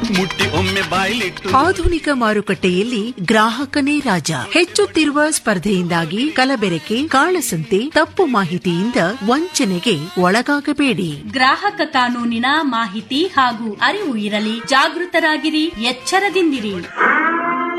ಮುಟ್ಟಿ ಒಮ್ಮೆ ಬಾಯ್ಲಿಟ್ಟು. ಆಧುನಿಕ ಮಾರುಕಟ್ಟೆಯಲ್ಲಿ ಗ್ರಾಹಕನೇ ರಾಜ. ಹೆಚ್ಚುತ್ತಿರುವ ಸ್ಪರ್ಧೆಯಿಂದಾಗಿ ಕಲಬೆರಕೆ, ಕಾಳಸಂತೆ, ತಪ್ಪು ಮಾಹಿತಿಯಿಂದ ವಂಚನೆಗೆ ಒಳಗಾಗಬೇಡಿ. ಗ್ರಾಹಕ ಕಾನೂನಿನ ಮಾಹಿತಿ ಹಾಗೂ ಅರಿವು ಇರಲಿ. ಜಾಗೃತರಾಗಿರಿ, ಎಚ್ಚರದಿಂದಿರಿ.